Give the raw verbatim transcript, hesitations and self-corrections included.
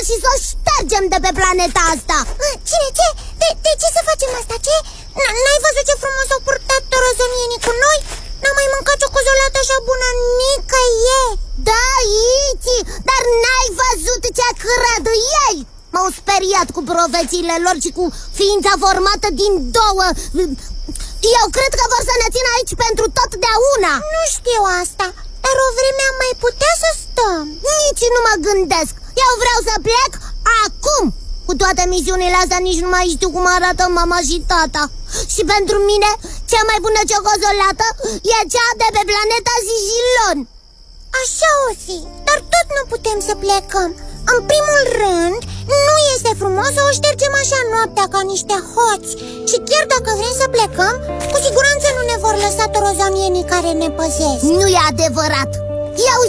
și să o ștergem de pe planeta asta. Cine? Ce? De, de ce să facem asta? Ce? N-ai văzut ce frumos au purtat torozonienii cu noi? N-am mai mâncat o cozolată așa bună nicăieri. Da, Iti, dar n-ai văzut ce cred ei? M-au speriat cu profețiile lor și cu ființa formată din două. Eu cred că vor să ne țină aici pentru totdeauna. Nu știu asta, dar o vreme am mai putea să stăm. Nici nu mă gândesc. Eu vreau să plec acum. Cu toate misiunile astea nici nu mai știu cum arată mama și tata. Și pentru mine, cea mai bună ciocozolată e cea de pe planeta Sigilon. Așa o fi, dar tot nu putem să plecăm. În primul rând, nu este frumos să o ștergem așa noaptea ca niște hoți. Și chiar dacă vrem să plecăm, cu siguranță nu ne vor lăsa torozonienii care ne păzesc. Nu e adevărat. Eu